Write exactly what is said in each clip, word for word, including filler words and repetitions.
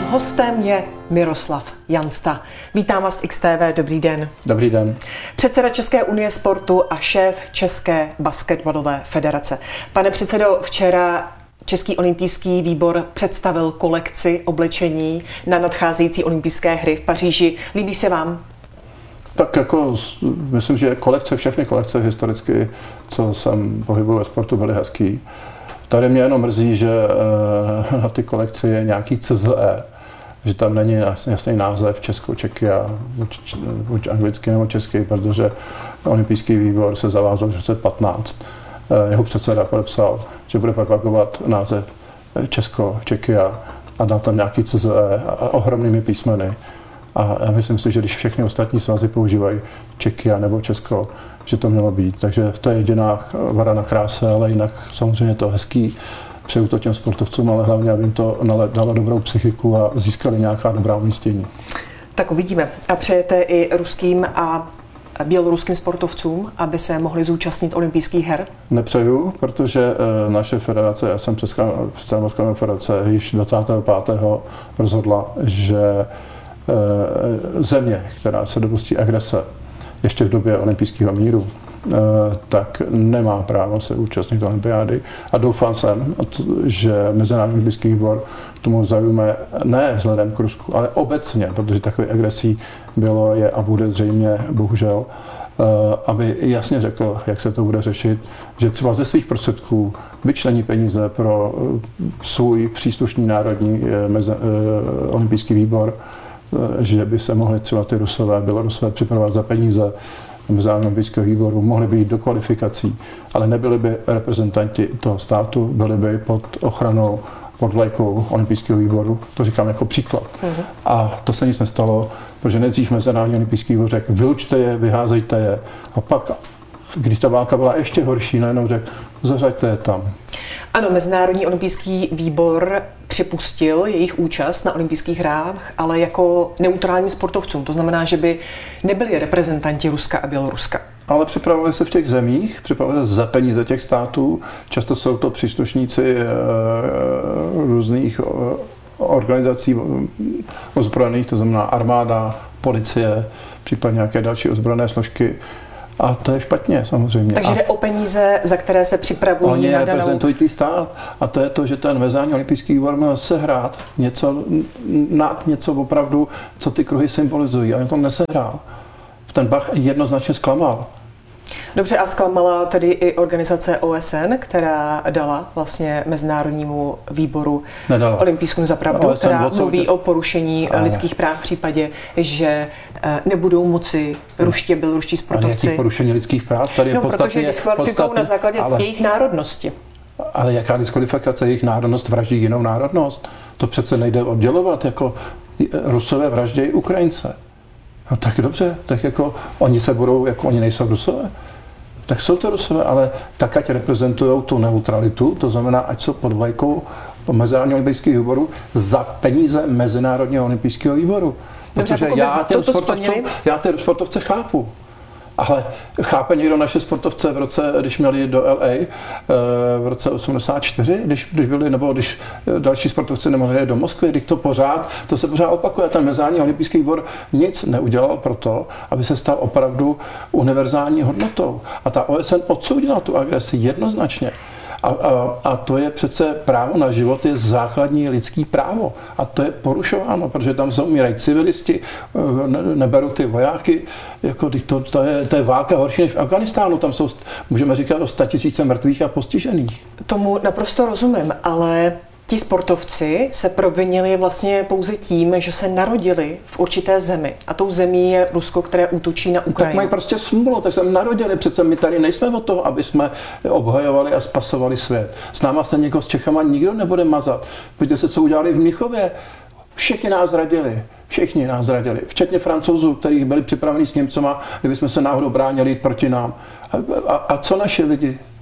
hostem je Miroslav Jansta. Vítám vás v X T V, dobrý den. Dobrý den. Předseda České unie sportu a šéf České basketbalové federace. Pane předsedo, včera Český olympijský výbor představil kolekci oblečení na nadcházející olympijské hry v Paříži. Líbí se vám? Tak jako myslím, že kolekce, všechny kolekce historicky, co jsem pohybuji ve sportu, byly hezký. Tady mě jenom mrzí, že na ty kolekci je nějaký C Z E, že tam není jasný název Česko, Čeky a buď, buď anglický nebo český, protože olympijský výbor se zavázal, že v patnáct. Jeho předseda podepsal, že bude propagovat název Česko, Čeky a, a dá tam nějaký C Z E a ohromnými písmeny. A já myslím si, že když všechny ostatní svazy používají Čeky nebo Česko, že to mělo být. Takže to je jediná vada na kráse, ale jinak samozřejmě to hezký. Přeju to těm sportovcům, ale hlavně, aby jim to dalo dobrou psychiku a získali nějaká dobrá umístění. Tak uvidíme. A přejete i ruským a běloruským sportovcům, aby se mohli zúčastnit olympijských her? Nepřeju, protože naše federace, já jsem předseda Basketbalové federace, již dvacátého pátého rozhodla, že země, která se dopustí agrese ještě v době olympijského míru, tak nemá právo se účastnit olympiády. A doufám jsem, že Mezinárodní olympijský výbor tomu zaujme ne vzhledem k Rusku, ale obecně, protože takové agresí bylo, je a bude zřejmě, bohužel, aby jasně řekl, jak se to bude řešit, že třeba ze svých prostředků vyčlení peníze pro svůj příslušný národní olympijský výbor, že by se mohli třeba ty Rusové, Bělorusové připravovat za peníze Mezinárodního olympijského výboru, mohli by jít do kvalifikací, ale nebyli by reprezentanti toho státu, byli by pod ochranou, pod vlajkou olympijského výboru. To říkám jako příklad. Uh-huh. A to se nic nestalo, protože nejdřív Mezinárodní olympijský výbor řekl, vylučte je, vyházejte je. A pak, když ta válka byla ještě horší, najednou řekl, zařaďte je tam. Ano, Mezinárodní olympijský výbor připustil jejich účast na olympijských hrách, ale jako neutrálním sportovcům. To znamená, že by nebyli reprezentanti Ruska a Běloruska. Ale připravovali se v těch zemích, připravovali se za peníze těch států. Často jsou to příslušníci e, různých organizací ozbrojených, to znamená armáda, policie, případně nějaké další ozbrojené složky. A to je špatně, samozřejmě. Takže jde o peníze, za které se připravují oni na reprezentují danou... stát. A to je to, že ten Mezinárodní olympijský výbor měl sehrát něco nad něco opravdu, co ty kruhy symbolizují. A on to nesehrál. Ten Bach jednoznačně zklamal. Dobře, a zklamala tedy i organizace O S N, která dala vlastně Mezinárodnímu výboru Nedala. olympijskému za pravdu, která mluví o porušení a lidských práv v případě, že nebudou moci ruští běloruští sportovci. A porušení lidských práv? Tady je no, podstatně, protože diskvalifikují na základě ale, jejich národnosti. Ale jaká diskvalifikace? Jejich národnost vraždí jinou národnost? To přece nejde oddělovat, jako Rusové vraždějí Ukrajince. No tak dobře, tak jako oni se budou, jako oni nejsou Rusové, tak jsou to Rusové, ale tak, ať reprezentují tu neutralitu, to znamená, ať jsou pod vlajkou Mezinárodního olympijského výboru za peníze Mezinárodního olympijského výboru. Protože dobře, já, těm sportovcům, já ty sportovce chápu. Ale chápe někdo naše sportovce v roce, když měli do L A v roce osmdesát čtyři, když, když byli, nebo když další sportovci nemohli jít do Moskvy, když to pořád, to se pořád opakuje. Ten Mezinárodní olympijský výbor nic neudělal pro to, aby se stal opravdu univerzální hodnotou. A ta O S N odsoudila tu agresi jednoznačně. A, a, a to je přece právo na život, je základní lidský právo. A to je porušováno, protože tam umírají civilisti, ne, neberou ty vojáky. Jako to, to, je, to je válka horší než v Afganistánu. Tam jsou, můžeme říkat, o statisíce mrtvých a postižených. Tomu naprosto rozumím, ale ti sportovci se provinili vlastně pouze tím, že se narodili v určité zemi. A tou zemí je Rusko, které útočí na Ukrajinu. Tak mají prostě smůlu, tak se narodili. Přece my tady nejsme od toho, aby jsme obhajovali a spasovali svět. S náma se někdo s Čechama nikdo nebude mazat. Podívejte se, co udělali v Mnichově. Všichni nás zradili. Všichni nás zradili. Včetně Francouzů, kteří byli připraveni s Němcema, kdyby jsme se náhodou bránili proti nám. A, a, a co naši lidi?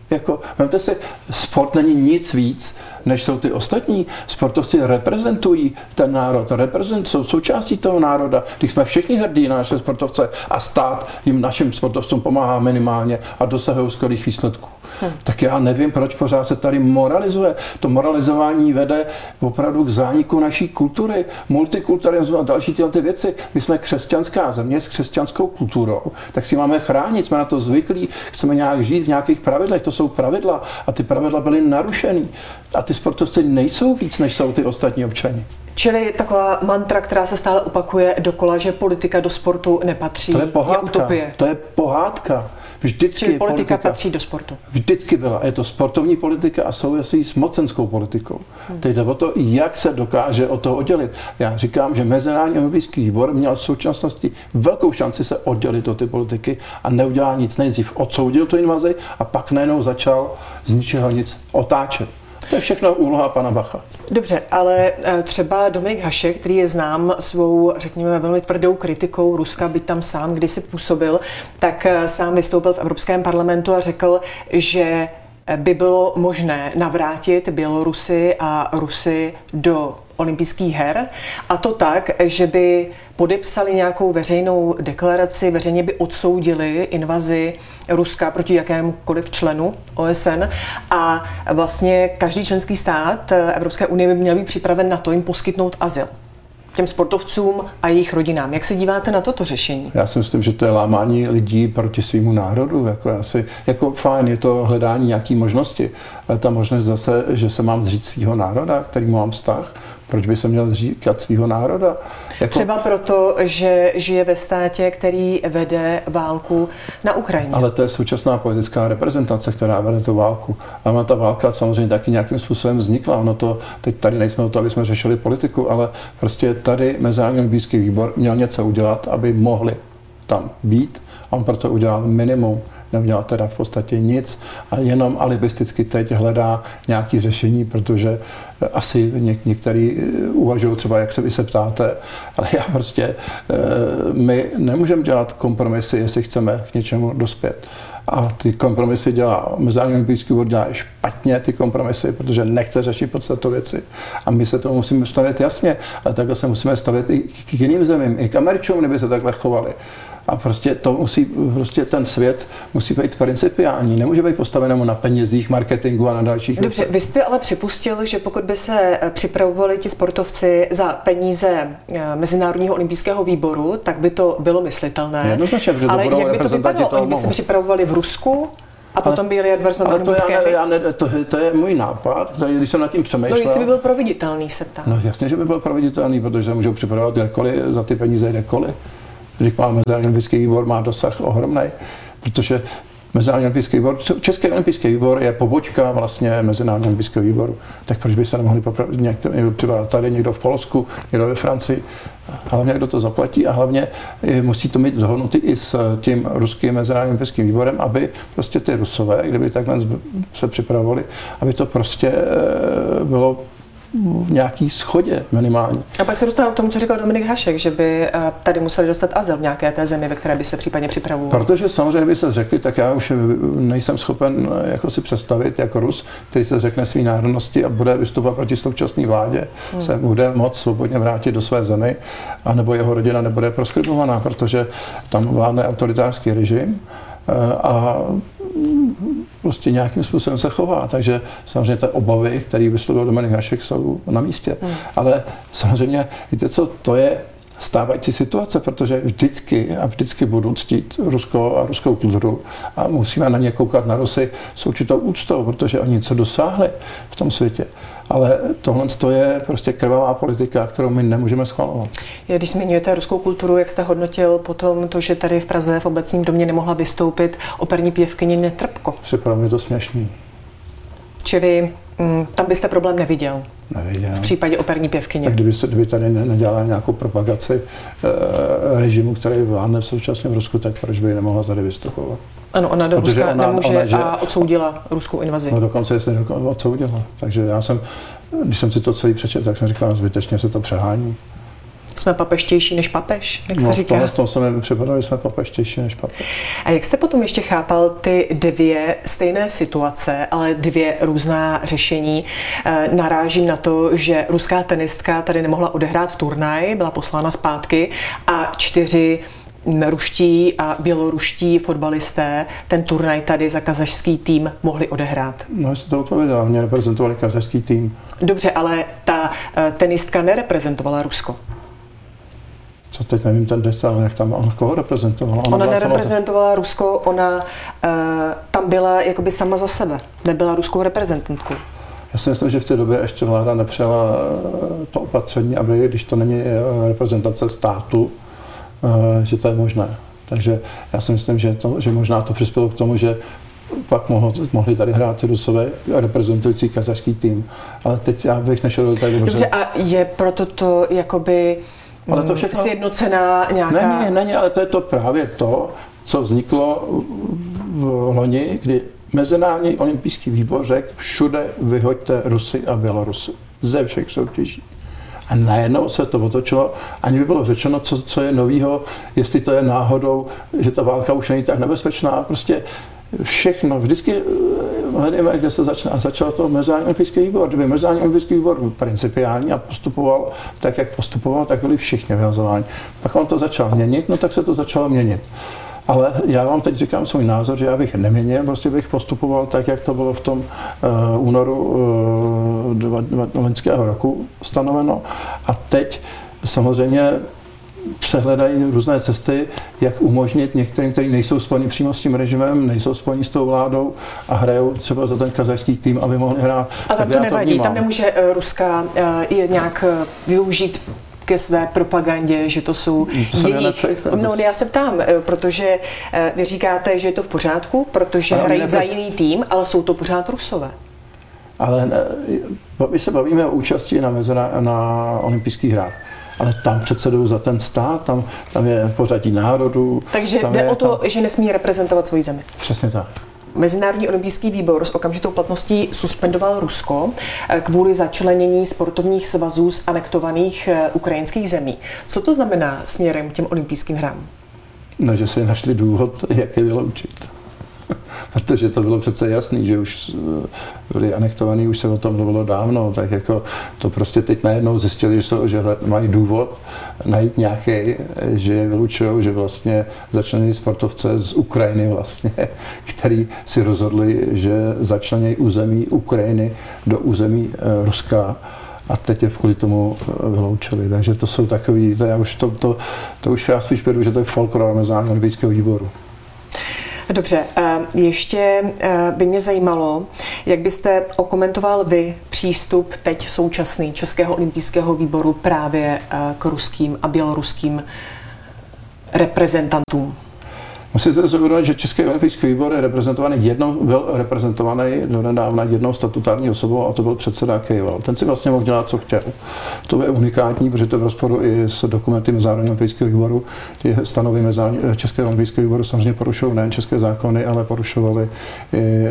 Jako, vemte si, sport není nic víc, než jsou ty ostatní. Sportovci reprezentují ten národ, reprezentují, jsou součástí toho národa. Když jsme všichni hrdí na naše sportovce a stát jim našim sportovcům pomáhá minimálně a dosahují skvělých výsledků. Hmm. Tak já nevím, proč pořád se tady moralizuje. To moralizování vede opravdu k zániku naší kultury, multikulturalismu a další tyhle ty věci. My jsme křesťanská země s křesťanskou kulturou, tak si máme chránit, jsme na to zvyklí, chceme nějak žít v nějakých pravidlech, to jsou pravidla a ty pravidla byly narušený. A ty sportovci nejsou víc, než jsou ty ostatní občani. Čili taková mantra, která se stále opakuje dokola, že politika do sportu nepatří, to je, pohádka, je utopie. To je pohádka. Vždycky Čili politika, politika patří do sportu. Vždycky byla. Je to sportovní politika a souvisí s mocenskou politikou. Hmm. Teď jde o to, jak se dokáže od toho oddělit. Já říkám, že Mezinárodní olympijský výbor měl v současnosti velkou šanci se oddělit od ty politiky a neudělal nic. Nejdřív odsoudil tu invazi a pak najednou začal z ničeho nic otáčet. To je všechno úloha pana Bacha. Dobře, ale třeba Dominik Hašek, který je znám svou, řekněme, velmi tvrdou kritikou Ruska, byť tam sám kdysi působil, tak sám vystoupil v Evropském parlamentu a řekl, že by bylo možné navrátit Bělorusy a Rusy do olympijských her, a to tak, že by podepsali nějakou veřejnou deklaraci, veřejně by odsoudili invazi Ruska proti jakémukoliv členu O S N a vlastně každý členský stát Evropské unie by měl být připraven na to jim poskytnout azyl těm sportovcům a jejich rodinám. Jak se díváte na toto řešení? Já si myslím, že to je lámání lidí proti svýmu národu. Jako, asi, jako fajn, je to hledání nějaké možnosti, ale ta možnost zase, že se mám zříct svýho národa, který mám vztah, proč by se měl zříkat svýho národa? Jako... Třeba proto, že žije ve státě, který vede válku na Ukrajině. Ale to je současná politická reprezentace, která vede tu válku. A ta válka samozřejmě taky nějakým způsobem vznikla. Ono to, teď tady nejsme o to, aby jsme řešili politiku, ale prostě tady Mezinárodní olympijský výbor měl něco udělat, aby mohli tam být. A on proto udělal minimum. Neudělal teda v podstatě nic a jenom alibisticky teď hledá nějaké řešení, protože asi něk- některý uvažují třeba, jak se vy se ptáte, ale já prostě, my nemůžeme dělat kompromisy, jestli chceme k něčemu dospět. A ty kompromisy dělá Mezinárodní olympijský výbor, dělá špatně ty kompromisy, protože nechce řešit podstatu věci. A my se tomu musíme stavět jasně, ale takhle se musíme stavět i k jiným zemím, i k Američanům, kdyby se takhle chovali. A prostě to musí, prostě ten svět musí být principiální, nemůže být postaven na penězích, marketingu a na dalších. Dobře, věcech. Vy jste ale připustil, že pokud by se připravovali ti sportovci za peníze Mezinárodního olympijského výboru, tak by to bylo myslitelné. Jednoznačně, protože to ale budou jak by to vypadalo? Oni by se připravovali v Rusku a potom ale, by jeli na olympijské hry? To, to je můj nápad, který, když jsem nad tím přemýšlel. To jestli by byl proveditelný, se ptám. No jasně, že by byl proveditelný, protože můžou připravovat kdekoliv, za ty peníze kdekoliv. Když má Mezinárodní olympijský výbor, má dosah ohromný, protože Mezinárodní olympijský výbor, Český olympijský výbor je pobočka vlastně Mezinárodního olympijského výboru. Tak proč by se nemohli popravit někdo, někdo připravit tady, někdo v Polsku, někdo ve Francii. Hlavně kdo to zaplatí a hlavně musí to mít dohodnutý i s tím ruským Mezinárodním olympijským výborem, aby prostě ty Rusové, kdyby takhle se připravovali, aby to prostě bylo v nějaký shodě minimálně. A pak se dostávám k tomu, co říkal Dominik Hašek, že by tady museli dostat azyl v nějaké té zemi, ve které by se případně připravovali. Protože samozřejmě by se řekli, tak já už nejsem schopen jako si představit jako Rus, který se řekne svý národnosti a bude vystupovat proti současné vládě, hmm. se bude moct svobodně vrátit do své zemi, anebo jeho rodina nebude proskribovaná, protože tam vládne autoritářský režim a prostě nějakým způsobem se chová. Takže samozřejmě ty obavy, které vyslovil Dominik Hašek, jsou na místě. Hmm. Ale samozřejmě, víte co, to je stávající situace, protože vždycky a vždycky budu ctít Rusko a ruskou kulturu a musíme na ně koukat na Rusy s určitou úctou, protože oni něco dosáhli v tom světě. Ale tohle je prostě krvavá politika, kterou my nemůžeme schvalovat. Když zmiňujete ruskou kulturu, jak jste hodnotil potom to, že tady v Praze v Obecním domě nemohla vystoupit operní pěvkyně Netrpko? Připadá mi to směšný. Čili m, tam byste problém neviděl? Neviděl. V případě operní pěvkyně? Tak kdyby, se, kdyby tady nedělala nějakou propagaci e, režimu, který vládne v současném v Rusku, tak proč by nemohla tady vystupovat? Ano, ona do Ruska ona, nemůže ona, že, a odsoudila ruskou invazi. No dokonce jestli odsoudila. Takže já jsem, když jsem si to celý přečetl, tak jsem říkal, zbytečně se to přehání. Jsme papeštější než papež, jak se no, říká. No, v tom se mi připadalo, že jsme papeštější než papež. A jak jste potom ještě chápal ty dvě stejné situace, ale dvě různá řešení? Narážím na to, že ruská tenistka tady nemohla odehrát turnaj, byla poslána zpátky a čtyři ruští a běloruští fotbalisté ten turnaj tady za kazašský tým mohli odehrát. No, jste to odpověděla, mě reprezentovali kazašský tým. Dobře, ale ta tenistka nereprezentovala Rusko. Co teď nevím, ten detail, jak tam, on koho reprezentovala? Ona, ona nereprezentovala sama... Rusko, ona uh, tam byla jakoby sama za sebe, nebyla ruskou reprezentantkou. Já si myslím, že v té době ještě vláda nepřijala to opatření, aby, když to není reprezentace státu, že to je možné. Takže já si myslím, že, to, že možná to přispělo k tomu, že pak mohlo, mohli tady hrát ty Rusové reprezentující kazašský tým. Ale teď já bych nešel do tady dobře. Dobře, a je proto to jakoby ale to všechno sjednocená nějaká... Není, není, ale to je to právě to, co vzniklo v loni, kdy Mezinárodní olympijský výbor řekl, všude vyhoďte Rusy a Bělorusy ze všech soutěží. A najednou se to otočilo, ani by bylo řečeno, co, co je novýho, jestli to je náhodou, že ta válka už není tak nebezpečná. Prostě všechno, vždycky hledíme, kde se začne. A začal to Mezinárodní olympijský výbor. Kdyby Mezinárodní olympijský výbor byl principiální a postupoval tak, jak postupoval, tak byli všichni vyhazováni. Pak on to začal měnit, no tak se to začalo měnit. Ale já vám teď říkám svůj názor, že já bych neměnil, prostě bych postupoval tak, jak to bylo v tom uh, únoru uh, loňského roku stanoveno. A teď samozřejmě se hledají různé cesty, jak umožnit některým, kteří nejsou spojeni přímo s tím režimem, nejsou spojeni s tou vládou a hrajou třeba za ten kazašský tým, aby mohli hrát. A tam to nevadí, tam nemůže uh, Ruská uh, je nějak uh, využít ke své propagandě, že to jsou to jejich... No, já se ptám, protože vy říkáte, že je to v pořádku, protože ale hrají nepřed... za jiný tým, ale jsou to pořád Rusové. Ale ne, my se bavíme o účasti na, mezera, na olympijských hrách. Ale tam přece jdou za ten stát, tam, tam je pořadí národů. Takže jde je, o to, tam... že nesmí reprezentovat svoji zemi. Přesně tak. Mezinárodní olympijský výbor s okamžitou platností suspendoval Rusko kvůli začlenění sportovních svazů z anektovaných ukrajinských zemí. Co to znamená směrem k těm olympijským hrám? No, že si našli důvod, jak je vyloučit. Protože to bylo přece jasný, že už byli anektovaní, už se o tom mluvilo dávno, tak jako to prostě teď najednou zjistili, že, jsou, že mají důvod najít nějaký, že je vylučují, že vlastně začlení sportovce z Ukrajiny vlastně, který si rozhodli, že začlení území Ukrajiny do území Ruska. A teď je kvůli tomu vyloučili. Takže to jsou takový, to já už, to, to, to už já spíš beru, že to je folklor Mezinárodního olympijského výboru. Dobře, ještě by mě zajímalo, jak byste okomentoval vy přístup teď současný Českého olympijského výboru právě k ruským a běloruským reprezentantům. Musíte si uvědomit, že Český olympijský výbor je reprezentovaný jednou, byl reprezentovaný do nedávna jednou statutární osobou a to byl předseda Kejval. Ten si vlastně mohl dělat, co chtěl. To je unikátní, protože to je v rozporu i s dokumenty Mezinárodního olympijského výboru. Ty stanovy Českého olympijského výboru samozřejmě porušují nejen české zákony, ale porušovaly i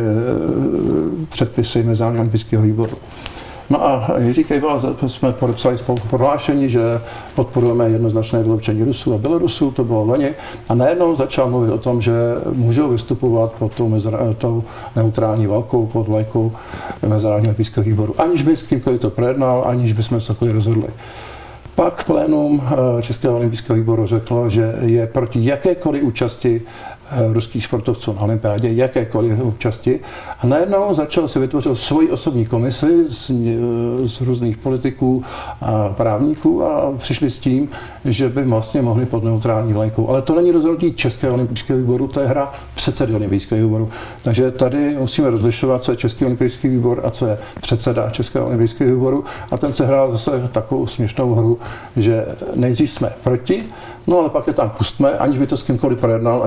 předpisy Mezinárodního olympijského výboru. No a Jiří Kejval jsme podepsali spolu prohlášení, že podporujeme jednoznačné vyloučení Rusů a Bělorusů, to bylo loni, a najednou začal mluvit o tom, že můžou vystupovat pod tou, mezra, tou neutrální válkou, pod vlajkou Mezinárodního olympijského výboru, aniž by s kýmkoliv to projednal, aniž bychom se cokoliv rozhodli. Pak plénum Českého olympijského výboru řeklo, že je proti jakékoliv účasti ruských sportovců na olympiádě, jakékoliv účasti. A najednou začal si vytvořit svoji osobní komisi z, z různých politiků a právníků a přišli s tím, že by vlastně mohli pod neutrální vlajkou. Ale to není rozhodnutí Českého olympijského výboru, to je hra předsedy olympijského výboru. Takže tady musíme rozlišovat, co je Český olympijský výbor a co je předseda Českého olympijského výboru. A ten se hrál zase takovou směšnou hru, že nejdřív jsme proti, no ale pak je tam pustme, aniž by to s kýmkoliv projednal, aniž bychom si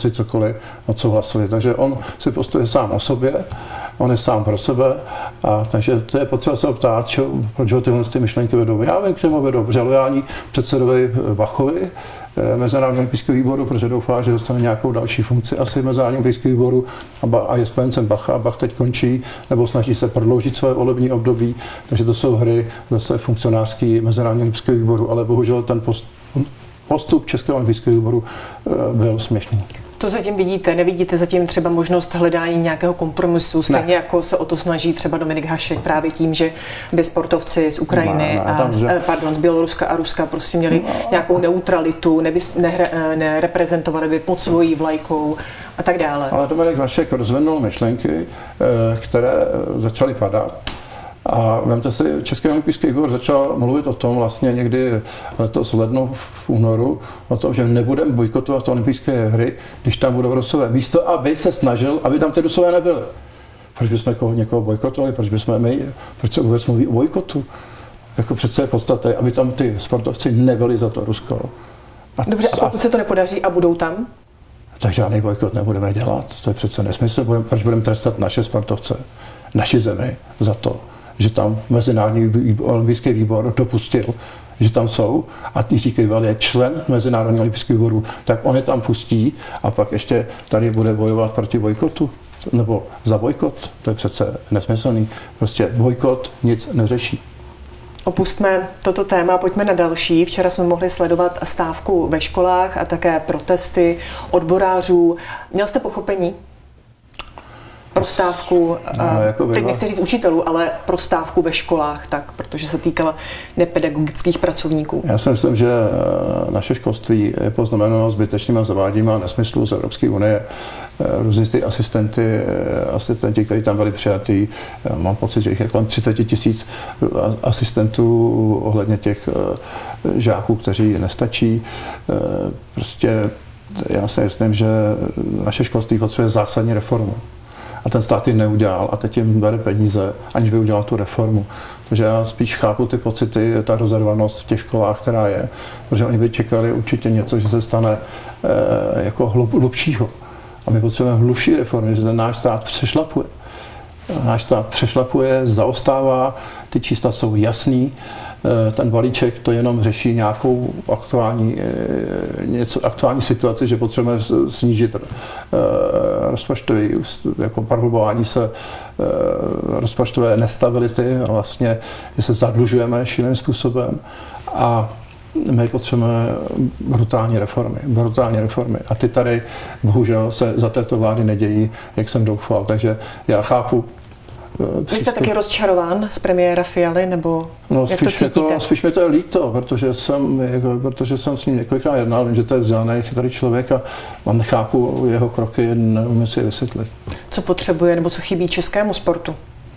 si cokoliv odsouhlasili. Takže on si postuje sám o sobě, on je sám pro sebe, a takže to je potřeba se ptát, čo, proč ho tyhle ty myšlenky vedou. Já vím, k čemu vedou, protože lojální předsedovi Bachovi, Mezinárodního olympijského výboru, protože doufá, že dostane nějakou další funkci asi Mezinárodního olympijského výboru a, ba, a je spojencem Bacha. Bach teď končí, nebo snaží se prodloužit své volební období, takže to jsou hry zase funkcionářský Mezinárodního olympijského výboru, ale bohužel ten post, postup Českého olympijského výboru byl směšný. To zatím vidíte, nevidíte zatím třeba možnost hledání nějakého kompromisu, stejně ne. jako se o to snaží třeba Dominik Hašek právě tím, že by sportovci z Ukrajiny, ne, ne, a z, že... pardon, z Běloruska a Ruska prostě měli no. nějakou neutralitu, nereprezentovali by pod svojí vlajkou a tak dále. Ale Dominik Hašek rozvinul myšlenky, které začaly padat. A vemte si, Český olympijský výbor začal mluvit o tom vlastně někdy letos lednu v únoru, o tom, že nebudeme bojkotovat olympijské hry, když tam budou Rusové. Místo, aby se snažil, aby tam ty Rusové nebyly. Proč bychom koho, někoho bojkotovali? Proč bychom my, proč se vůbec mluví o bojkotu? Jako přece je podstatné, aby tam ty sportovci nebyli za to Rusko. A dobře, a pokud se to nepodaří a budou tam? Tak žádný bojkot nebudeme dělat. To je přece nesmysl. Proč budeme trestat naše sportovce, naši zemi za to, že tam Mezinárodní olympijský výbor dopustil, že tam jsou, a když Kejval je člen Mezinárodního olympijského výboru, tak on je tam pustí a pak ještě tady bude bojovat proti bojkotu, nebo za bojkot. To je přece nesmyslný. Prostě bojkot nic neřeší. Opustme toto téma, pojďme na další. Včera jsme mohli sledovat stávku ve školách a také protesty odborářů. Měl jste pochopení pro stávku, no, jako teď nechci říct učitelů, ale pro stávku ve školách, tak, protože se týkala nepedagogických pracovníků? Já si myslím, že naše školství je poznamenáno zbytečnýma zaváděníma nesmyslů z Evropské unie. Různí ty asistenty, asistenti, kteří tam byli přijatý, mám pocit, že jich je kolem třicet tisíc asistentů ohledně těch žáků, kteří nestačí. Prostě já si myslím, že naše školství potřebuje zásadní reformu. A ten stát ji neudělal a teď jim bere peníze, aniž by udělal tu reformu. Takže já spíš chápu ty pocity, ta rozervanost v těch školách, která je, protože oni by čekali určitě něco, že se stane e, jako hlub, hlubšího. A my potřebujeme hlubší reformy, že ten náš stát přešlapuje. Náš stát přešlapuje, zaostává, ty čísla jsou jasný. Ten balíček to jenom řeší nějakou aktuální, něco, aktuální situaci, že potřebujeme snížit rozpočtový, jako prohlubování se rozpočtové nestability a vlastně, že se zadlužujeme šíleným způsobem a my potřebujeme brutální reformy, brutální reformy. A ty tady bohužel se za této vlády nedějí, jak jsem doufal. Takže já chápu. Vy jste taky rozčarován z premiéra Fialy, nebo no, jak to cítíte? To, spíš mi to je líto, protože jsem, jako, protože jsem s ním několikrát jednal, vím, že to je vzdělaný, chytrý člověk a on nechápu jeho kroky, neumím si je vysvětlit. Co potřebuje, nebo co chybí českému sportu?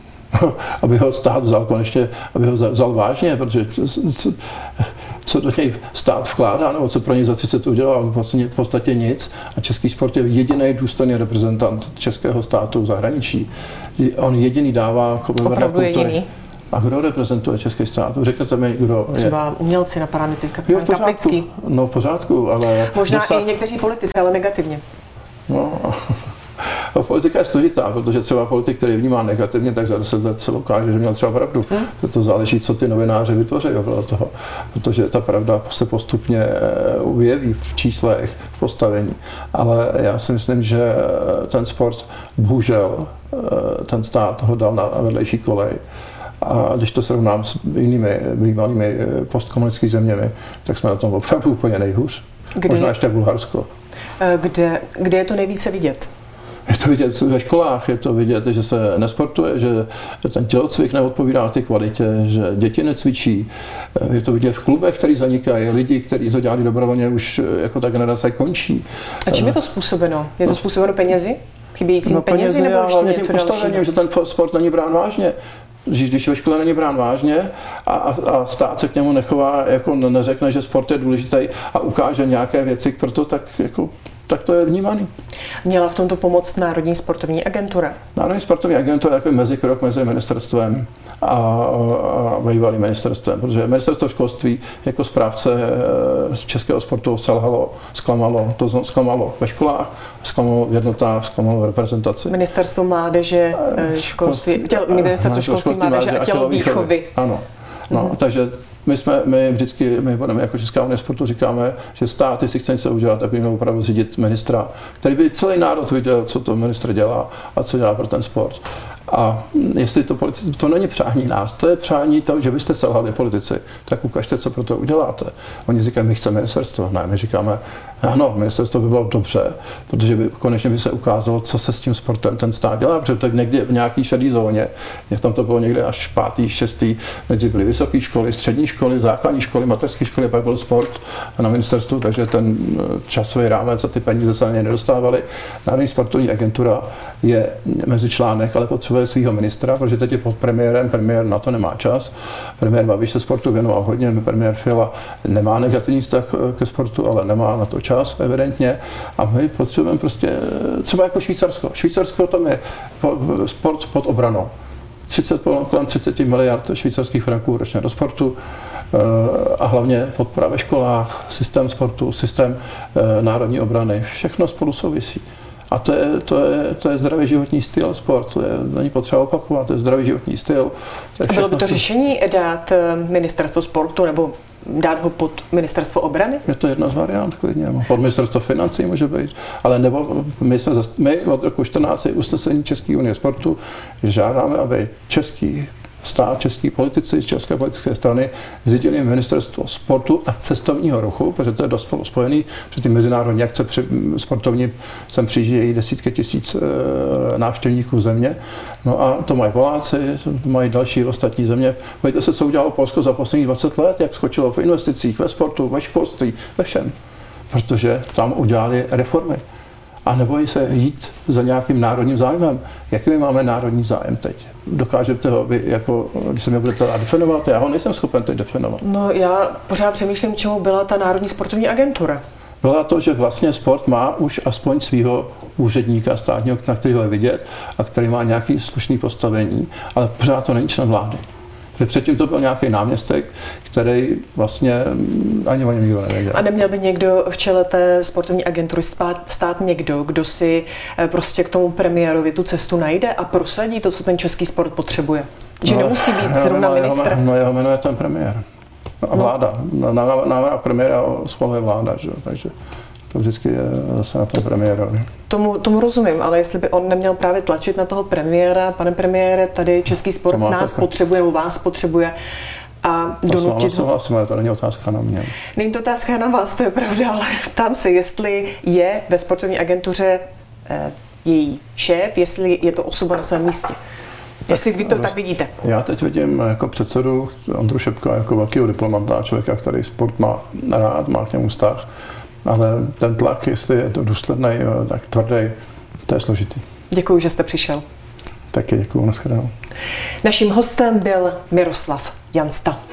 Aby ho stát vzal konečně, aby ho vzal vážně, protože co, co do něj stát vkládá, nebo co pro něj za třicet udělal, vlastně v podstatě nic. A český sport je jediný důstojný reprezentant českého státu v zahraničí. On jediný dává opravdu jediný. A kdo reprezentuje český stát? Řekněte mi, kdo je. Třeba umělci napadá mi teďka pan Kaplický. No v pořádku, ale... Možná dostat... i někteří politici, ale negativně. No... Politika je složitá, protože třeba politik, který vnímá negativně, tak za deset let se ukáže, že měl třeba pravdu. Hmm. To záleží, co ty novináři vytvoří okolo toho, protože ta pravda se postupně ujeví v číslech, v postavení. Ale já si myslím, že ten sport, bohužel, ten stát ho dal na vedlejší kolej. A když to srovnám s jinými bývalými postkomunistickými zeměmi, tak jsme na tom opravdu úplně nejhůř. Kde, možná ještě Bulharsko. Kde, kde je to nejvíce vidět? Je to vidět ve školách, je to vidět, že se nesportuje, že ten tělocvik neodpovídá té kvalitě, že děti necvičí. Je to vidět v klubech, který zanikají, lidi, kteří to dělali dobrovolně, už jako ta generace končí. A čím je to způsobeno? Je to způsobeno penězi? Chybějícím no, penězi, penězi nebo ještě něco dalšího? Že ten sport není brán vážně. Když ve škole není brán vážně a, a, a stát se k němu nechová, jako neřekne, že sport je důležitý a ukáže nějaké věci, proto tak jako tak to je vnímaný. Měla v tomto pomoct Národní sportovní agentura? Národní sportovní agentura je takový mezikrok mezi ministerstvem a, a bývalým ministerstvem, protože ministerstvo školství jako správce českého sportu selhalo, zklamalo, to zklamalo ve školách, zklamalo v jednotách, zklamalo v reprezentaci. Ministerstvo mládeže, školství, tělo, ministerstvo školství, mládeže a tělovýchovy. Ano, no, mm. takže my jsme, my vždycky, my budeme jako Česká unie sportu říkáme, že státy si chce něco udělat, aby měl opravdu řídit ministra, který by celý národ viděl, co to ministr dělá a co dělá pro ten sport. A jestli to politici, to není přání nás, to je přání toho, že byste selhali politici, tak ukažte, co pro to uděláte. Oni říkají, my chceme ministerstvo. Ne, my říkáme, ano, ministerstvo by bylo dobře, protože by konečně by se ukázalo, co se s tím sportem ten stát dělá, protože to je někde v nějaký šedý zóně, tam to bylo někde až pátý, šestý, nejdřív byly vysoké školy, střední školy, základní školy, mateřské školy, pak byl sport na ministerstvu, takže ten časový rámec a ty peníze se ani nedostávaly. Národní sportovní agentura je mezičlánek, ale potřebuje svého ministra, protože teď je pod premiérem, premiér na to nemá čas. Premiér Babiš se sportu věnoval hodně, premiér Fiala nemá negativní vztah ke sportu, ale nemá na to čas evidentně. A my potřebujeme prostě, třeba jako Švýcarsko. Švýcarsko tam je sport pod obranou. třicet, kolem třicet miliard švýcarských franků ročně do sportu a hlavně podpora ve školách, systém sportu, systém národní obrany, všechno spolu souvisí. A to je, to, je, to je zdravý životní styl, sport, to je, není potřeba opakovat, to je zdravý životní styl. To a bylo by to řešení dát ministerstvo sportu nebo dát ho pod ministerstvo obrany? Je to jedna z variant, klidně. Pod ministerstvo financí může být, ale nebo my, jsme, my od roku čtrnáct usnesení České unie sportu žádáme, aby český stát, český politici z české politické strany zřídili ministerstvo sportu a cestovního ruchu, protože to je dost spolu spojený, protože ty mezinárodní akce při, sportovní sem přijíždějí desítky tisíc e, návštěvníků země. No a to mají Poláci, to mají další ostatní země. Pojďte se, co udělalo Polsko za posledních dvacet let, jak skočilo v investicích, ve sportu, ve školství, ve všem. Protože tam udělali reformy. A nebojí se jít za nějakým národním zájmem. Jaký my máme národní zájem teď? Dokážete ho, vy, jako, když se mě budete definovat, já ho nejsem schopen teď definovat. No já pořád přemýšlím, čemu byla ta Národní sportovní agentura. Byla to, že vlastně sport má už aspoň svého úředníka státního, na kterého je vidět a který má nějaký slušný postavení, ale pořád to není člen vlády. Že předtím to byl nějaký náměstek, který vlastně ani o něm nikdo nevěděl. A neměl by někdo v čele té sportovní agentury stát, stát někdo, kdo si prostě k tomu premiérovi tu cestu najde a prosadí to, co ten český sport potřebuje? Že no, nemusí být zrovna ministr? Jeho, no jeho jmenuje ten premiér. A vláda. No. Na návrh premiéra schvaluje vláda, že? Takže to vždycky je zase na tom premiérovi. Tomu, tomu rozumím, ale jestli by on neměl právě tlačit na toho premiéra, pane premiére, tady český sport nás tak potřebuje, nebo vás potřebuje, a donutit ho. Souhlasím, ale to není otázka na mě. Není to otázka na vás, to je pravda, ale ptám se, jestli je ve sportovní agentuře eh, její šéf, jestli je to osoba na svém místě. Jestli vy to roz... tak vidíte. Já teď vidím jako předsedu Ondru Šepka jako velkého diplomata, člověka, který sport má rád, má k němu vztah. Ale ten tlak, jestli je to důsledný, tak tvrdý, to je složitý. Děkuji, že jste přišel. Taky děkuji, nashledanou. Naším hostem byl Miroslav Jansta.